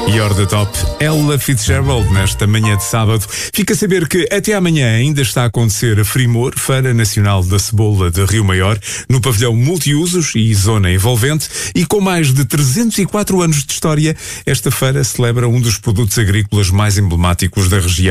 You're the Top, Ella Fitzgerald, nesta manhã de sábado. Fica a saber que até amanhã ainda está a acontecer a Frimor, Feira Nacional da Cebola de Rio Maior, no pavilhão multiusos e zona envolvente, e com mais de 304 anos de história, esta feira celebra um dos produtos agrícolas mais emblemáticos da região.